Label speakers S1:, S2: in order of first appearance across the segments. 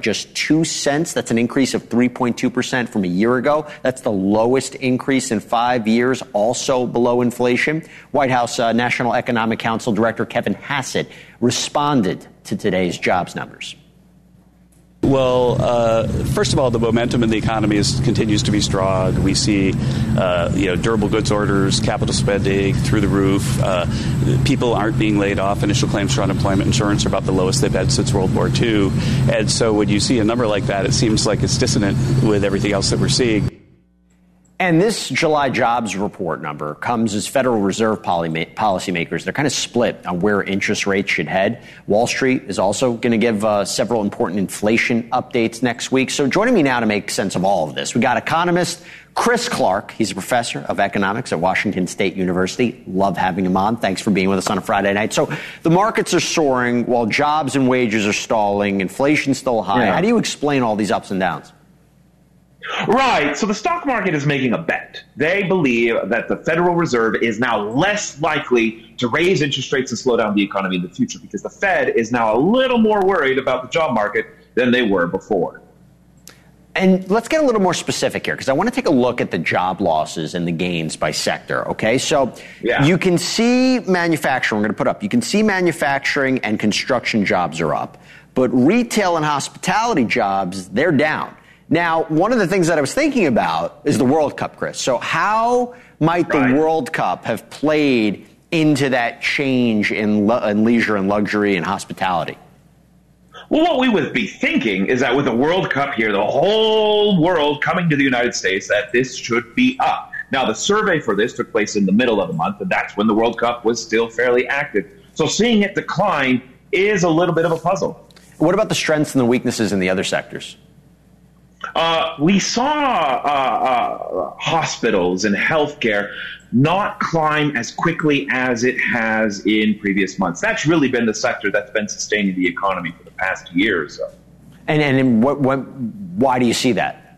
S1: just 2 cents. That's an increase of 3.2% from a year ago. That's the lowest increase in 5 years, also below inflation. White House National Economic Council Director Kevin Hassett responded to today's jobs numbers.
S2: Well, first of all, the momentum in the economy continues to be strong. We see, durable goods orders, capital spending through the roof. People aren't being laid off. Initial claims for unemployment insurance are about the lowest they've had since World War II. And so when you see a number like that, it seems like it's dissonant with everything else that we're seeing.
S1: And this July jobs report number comes as Federal Reserve policymakers, they're kind of split on where interest rates should head. Wall Street is also going to give several important inflation updates next week. So joining me now to make sense of all of this, we got economist Chris Clark. He's a professor of economics at Washington State University. Love having him on. Thanks for being with us on a Friday night. So the markets are soaring while jobs and wages are stalling. Inflation's still high.
S3: Yeah.
S1: How do you explain all these ups and downs?
S3: Right. So the stock market is making a bet. They believe that the Federal Reserve is now less likely to raise interest rates and slow down the economy in the future because the Fed is now a little more worried about the job market than they were before.
S1: And let's get a little more specific here because I want to take a look at the job losses and the gains by sector. Okay, so You can see manufacturing. We're going to put up. You can see manufacturing and construction jobs are up, but retail and hospitality jobs, they're down. Now, one of the things that I was thinking about is the World Cup, Chris. So how might the World Cup have played into that change in leisure and luxury and hospitality?
S3: Well, what we would be thinking is that with the World Cup here, the whole world coming to the United States, that this should be up. Now, the survey for this took place in the middle of the month, and that's when the World Cup was still fairly active. So seeing it decline is a little bit of a puzzle.
S1: What about the strengths and the weaknesses in the other sectors?
S3: We saw hospitals and healthcare not climb as quickly as it has in previous months. That's really been the sector that's been sustaining the economy for the past year or so.
S1: And why do you see that?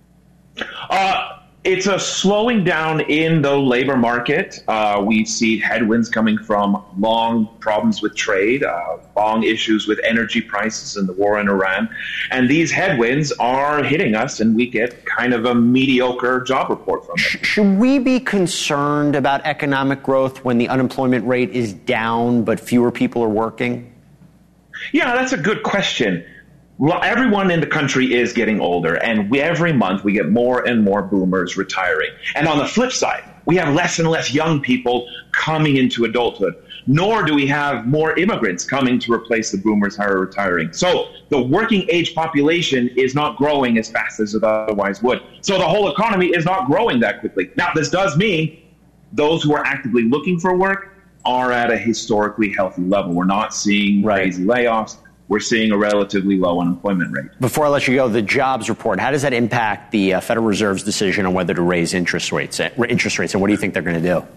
S3: It's a slowing down in the labor market. We see headwinds coming from long problems with trade, long issues with energy prices and the war in Iran. And these headwinds are hitting us, and we get kind of a mediocre job report from it.
S1: Should we be concerned about economic growth when the unemployment rate is down but fewer people are working?
S3: Yeah, that's a good question. Well, everyone in the country is getting older, and every month we get more and more boomers retiring. And on the flip side, we have less and less young people coming into adulthood, nor do we have more immigrants coming to replace the boomers who are retiring. So the working age population is not growing as fast as it otherwise would. So the whole economy is not growing that quickly. Now, this does mean those who are actively looking for work are at a historically healthy level. We're not seeing crazy layoffs. We're seeing a relatively low unemployment rate.
S1: Before I let you go, the jobs report, how does that impact the Federal Reserve's decision on whether to raise interest rates, and what do you think they're going to do?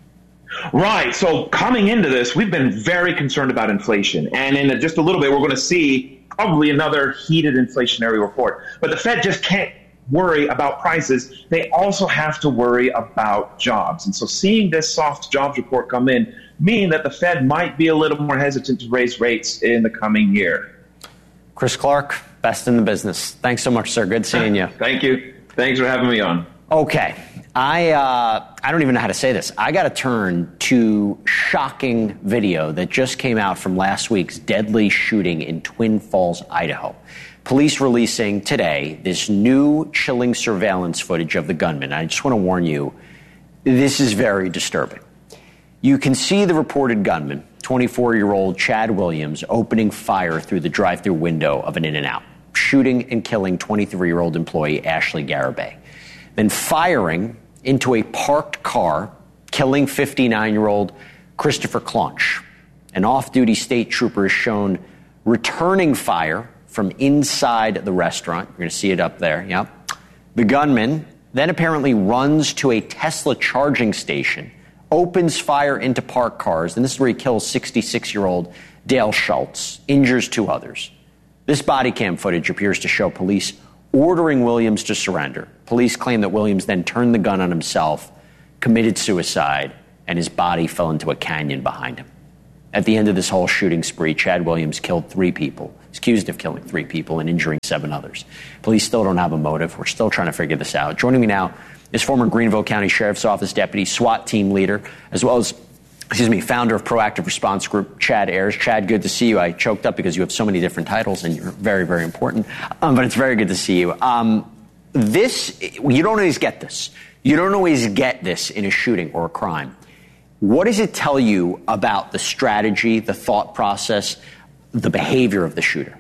S3: Right. So coming into this, we've been very concerned about inflation. And in just a little bit, we're going to see probably another heated inflationary report. But the Fed just can't worry about prices. They also have to worry about jobs. And so seeing this soft jobs report come in mean that the Fed might be a little more hesitant to raise rates in the coming year.
S1: Chris Clark, best in the business. Thanks so much, sir. Good seeing you.
S3: Thank you. Thanks for having me on.
S1: Okay. I don't even know how to say this. I got to turn to shocking video that just came out from last week's deadly shooting in Twin Falls, Idaho. Police releasing today this new chilling surveillance footage of the gunman. I just want to warn you, this is very disturbing. You can see the reported gunman, 24-year-old Chad Williams, opening fire through the drive-through window of an In-N-Out, shooting and killing 23-year-old employee Ashley Garibay, then firing into a parked car, killing 59-year-old Christopher Clunch. An off-duty state trooper is shown returning fire from inside the restaurant. You're going to see it up there. Yep. The gunman then apparently runs to a Tesla charging station, opens fire into parked cars, and this is where he kills 66-year-old Dale Schultz, injures 2 others. This body cam footage appears to show police ordering Williams to surrender. Police claim that Williams then turned the gun on himself, committed suicide, and his body fell into a canyon behind him. At the end of this whole shooting spree, Chad Williams killed 3 people, He's accused of killing 3 people and injuring 7 others. Police still don't have a motive. We're still trying to figure this out. Joining me now is former Greenville County Sheriff's Office deputy, SWAT team leader, as well as founder of Proactive Response Group, Chad Ayers. Chad, good to see you. I choked up because you have so many different titles and you're very, very important. But it's very good to see you. You don't always get this. You don't always get this in a shooting or a crime. What does it tell you about the strategy, the thought process, the behavior of the shooter?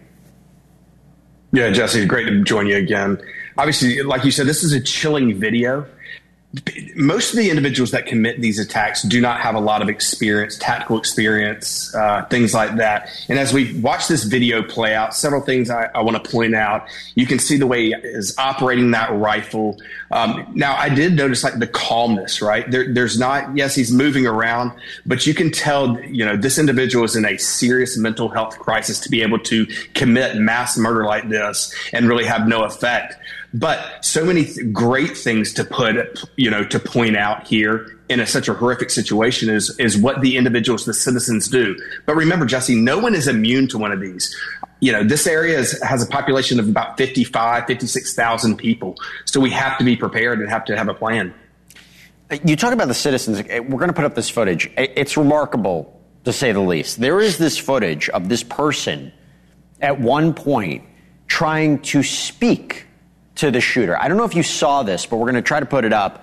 S4: Yeah, Jesse, great to join you again. Obviously, like you said, this is a chilling video. Most of the individuals that commit these attacks do not have a lot of experience, tactical experience, things like that. And as we watch this video play out, several things I want to point out. You can see the way he is operating that rifle. Now, I did notice like the calmness, right? There's not, yes, he's moving around, but you can tell, this individual is in a serious mental health crisis to be able to commit mass murder like this and really have no effect. But so many great things to point out here in such a horrific situation is what the individuals, the citizens do. But remember, Jesse, no one is immune to one of these. This area has a population of about 56,000 people. So we have to be prepared and have to have a plan.
S1: You talk about the citizens. We're going to put up this footage. It's remarkable, to say the least. There is this footage of this person at one point trying to speak to the shooter. I don't know if you saw this, but we're going to try to put it up.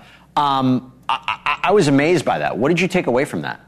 S1: I was amazed by that. What did you take away from that?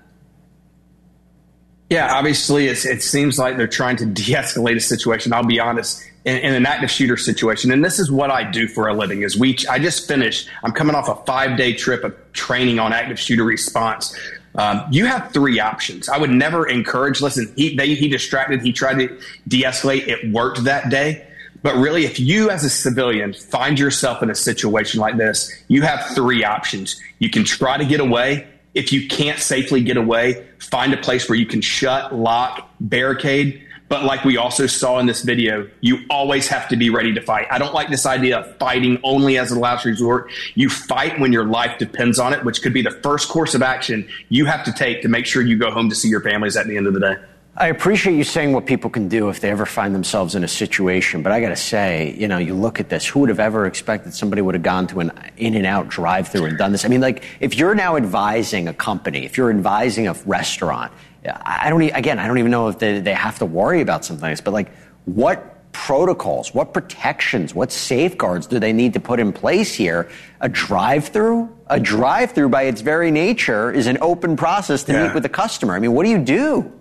S4: Yeah, obviously, it seems like they're trying to de-escalate a situation. I'll be honest, in an active shooter situation, and this is what I do for a living. I just finished. I'm coming off a 5-day trip of training on active shooter response. You have 3 options. I would never encourage. Listen, he distracted. He tried to de-escalate. It worked that day. But really, if you as a civilian find yourself in a situation like this, you have 3 options. You can try to get away. If you can't safely get away, find a place where you can shut, lock, barricade. But like we also saw in this video, you always have to be ready to fight. I don't like this idea of fighting only as a last resort. You fight when your life depends on it, which could be the first course of action you have to take to make sure you go home to see your families at the end of the day.
S1: I appreciate you saying what people can do if they ever find themselves in a situation. But I got to say, you look at this. Who would have ever expected somebody would have gone to an In-N-Out drive-thru and done this? I mean, like, if you're now advising a company, if you're advising a restaurant, I don't even know if they have to worry about something like this. But, like, what protocols, what protections, what safeguards do they need to put in place here? A drive-thru? A drive-thru, by its very nature, is an open process to meet with the customer. I mean, what do you do?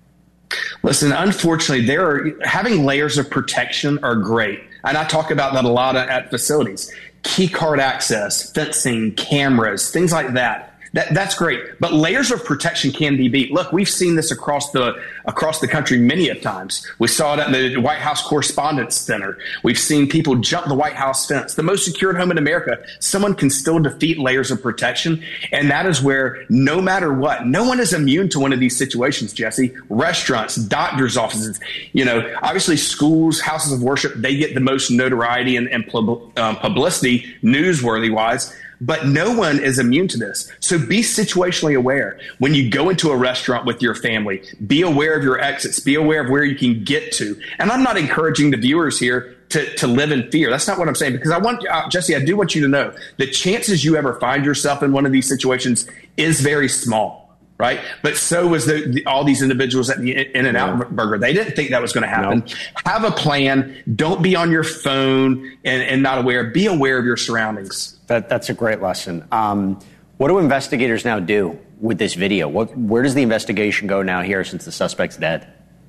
S4: Listen, unfortunately, having layers of protection are great. And I talk about that a lot at facilities. Key card access, fencing, cameras, things like that. That's great. But layers of protection can be beat. Look, we've seen this across the country many of times. We saw it at the White House Correspondents Center. We've seen people jump the White House fence. The most secured home in America. Someone can still defeat layers of protection. And that is where, no matter what, no one is immune to one of these situations, Jesse. Restaurants, doctors' offices, obviously schools, houses of worship, they get the most notoriety and publicity, newsworthy-wise. But no one is immune to this. So be situationally aware. When you go into a restaurant with your family, be aware of your exits. Be aware of where you can get to. And I'm not encouraging the viewers here to live in fear. That's not what I'm saying. Because Jesse, I do want you to know the chances you ever find yourself in one of these situations is very small. Right. But so was all these individuals at the In-N-Out Burger. They didn't think that was going to happen. No. Have a plan. Don't be on your phone and not aware. Be aware of your surroundings.
S1: That's a great lesson. What do investigators now do with this video? Where does the investigation go now here since the suspect's dead?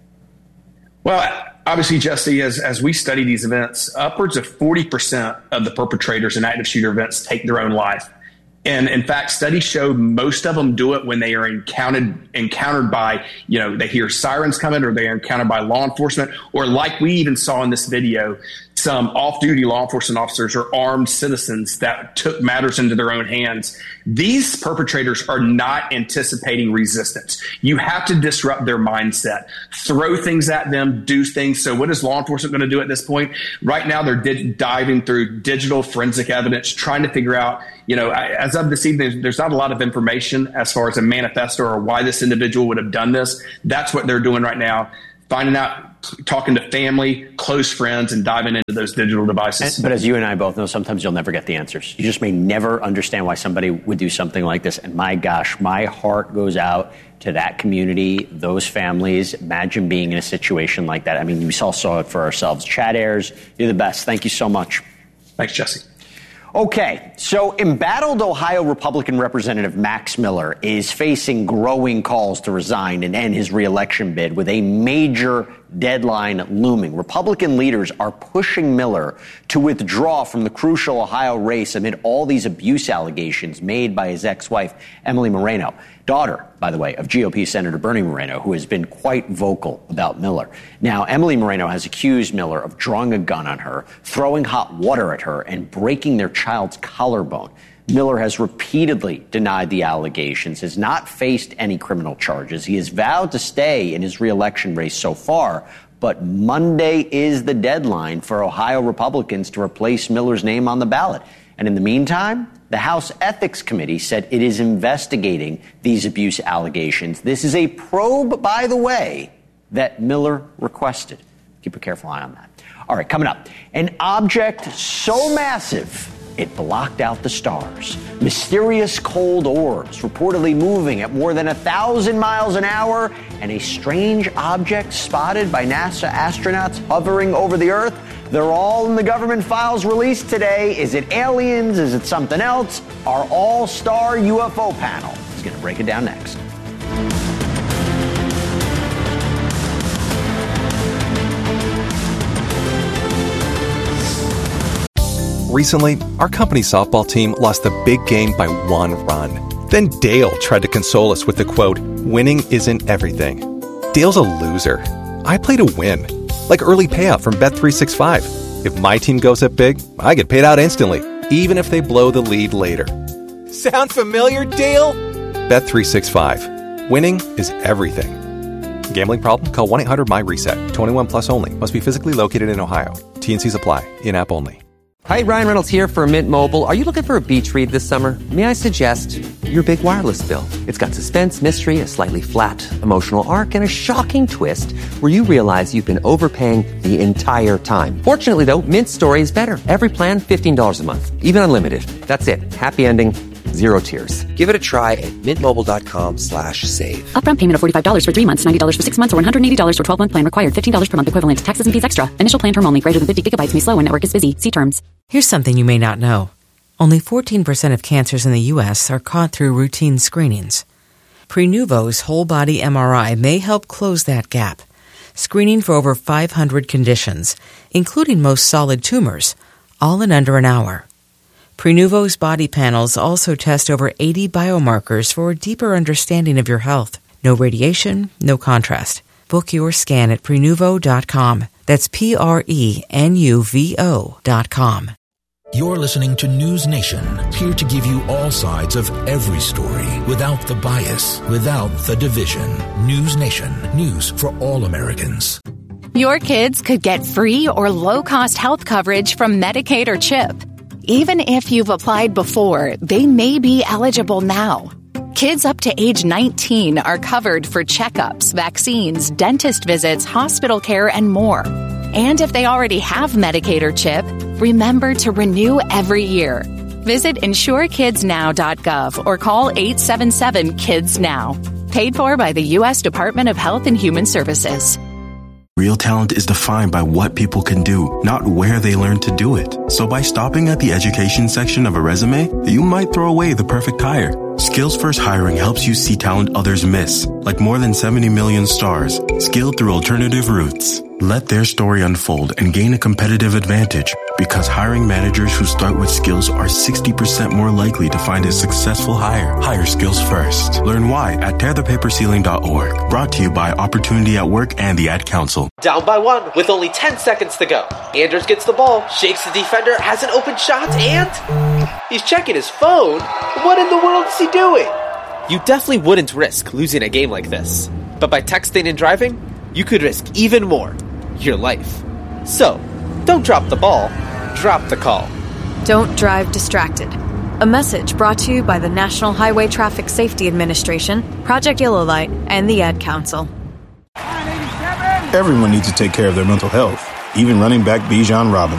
S4: Well, obviously, Jesse, as we study these events, upwards of 40% of the perpetrators in active shooter events take their own life. And in fact, studies show most of them do it when they are encountered by, they hear sirens coming or they are encountered by law enforcement, or like we even saw in this video, some off-duty law enforcement officers or armed citizens that took matters into their own hands. These perpetrators are not anticipating resistance. You have to disrupt their mindset, throw things at them, do things. So what is law enforcement going to do at this point? Right now, they're diving through digital forensic evidence, trying to figure out, as of this evening, there's not a lot of information as far as a manifesto or why this individual would have done this. That's what they're doing right now, finding out talking to family, close friends, and diving into those digital devices.
S1: But as you and I both know, sometimes you'll never get the answers. You just may never understand why somebody would do something like this. And my gosh, my heart goes out to that community, those families. Imagine being in a situation like that. I mean, we all saw it for ourselves. Chad Ayers, you're the best. Thank you so much.
S4: Thanks, Jesse.
S1: Okay, so embattled Ohio Republican Representative Max Miller is facing growing calls to resign and end his reelection bid with a major deadline looming. Republican leaders are pushing Miller to withdraw from the crucial Ohio race amid all these abuse allegations made by his ex-wife, Emily Moreno, daughter, by the way, of GOP Senator Bernie Moreno, who has been quite vocal about Miller. Now, Emily Moreno has accused Miller of drawing a gun on her, throwing hot water at her, and breaking their child's collarbone. Miller has repeatedly denied the allegations, has not faced any criminal charges. He has vowed to stay in his reelection race so far, but Monday is the deadline for Ohio Republicans to replace Miller's name on the ballot. And in the meantime, the House Ethics Committee said it is investigating these abuse allegations. This is a probe, by the way, that Miller requested. Keep a careful eye on that. All right, coming up, an object so massive it blocked out the stars. Mysterious cold orbs reportedly moving at more than 1,000 miles an hour, and a strange object spotted by NASA astronauts hovering over the Earth. They're all in the government files released today. Is it aliens? Is it something else? Our all-star UFO panel is going to break it down next.
S5: Recently, our company's softball team lost the big game by 1 run. Then Dale tried to console us with the quote, "Winning isn't everything." Dale's a loser. I play to win. Like early payout from Bet365. If my team goes up big, I get paid out instantly, even if they blow the lead later. Sound familiar, Dale? Bet365. Winning is everything. Gambling problem? Call 1-800-MY-RESET. 21 plus only. Must be physically located in Ohio. T&Cs apply. In-app only.
S6: Hi, Ryan Reynolds here for Mint Mobile. Are you looking for a beach read this summer? May I suggest your big wireless bill? It's got suspense, mystery, a slightly flat, emotional arc, and a shocking twist where you realize you've been overpaying the entire time. Fortunately, though, Mint's story is better. Every plan, $15 a month. Even unlimited. That's it. Happy ending. Zero tears. Give it a try at mintmobile.com/save.
S7: Upfront payment of $45 for 3 months, $90 for 6 months, or $180 for 12-month plan required. $15 per month equivalent. Taxes and fees extra. Initial plan term only. Greater than 50 gigabytes may slow when network is busy. See terms.
S8: Here's something you may not know. Only 14% of cancers in the U.S. are caught through routine screenings. Prenuvo's whole-body MRI may help close that gap, screening for over 500 conditions, including most solid tumors, all in under an hour. Prenuvo's body panels also test over 80 biomarkers for a deeper understanding of your health. No radiation, no contrast. Book your scan at Prenuvo.com. That's Prenuvo.com.
S9: You're listening to News Nation, here to give you all sides of every story, without the bias, without the division. News Nation, news for all Americans.
S10: Your kids could get free or low-cost health coverage from Medicaid or CHIP. Even if you've applied before, they may be eligible now. Kids up to age 19 are covered for checkups, vaccines, dentist visits, hospital care, and more. And if they already have Medicaid or CHIP, remember to renew every year. Visit InsureKidsNow.gov or call 877-KIDS-NOW. Paid for by the U.S. Department of Health and Human Services.
S11: Real talent is defined by what people can do, not where they learn to do it. So by stopping at the education section of a resume, you might throw away the perfect hire. Skills First Hiring helps you see talent others miss, like more than 70 million stars, skilled through alternative routes. Let their story unfold and gain a competitive advantage, because hiring managers who start with skills are 60% more likely to find a successful hire. Hire skills first. Learn why at tearthepaperceiling.org. Brought to you by Opportunity at Work and the Ad Council.
S12: Down by 1 with only 10 seconds to go. Anders gets the ball, shakes the defender, has an open shot, and he's checking his phone. What in the world is he doing? You definitely wouldn't risk losing a game like this. But by texting and driving, you could risk even more. Your life. So, don't drop the ball, drop the call.
S13: Don't drive distracted. A message brought to you by the National Highway Traffic Safety Administration, Project Yellow Light, and the Ad Council.
S14: Everyone needs to take care of their mental health, even running back Bijan Robinson.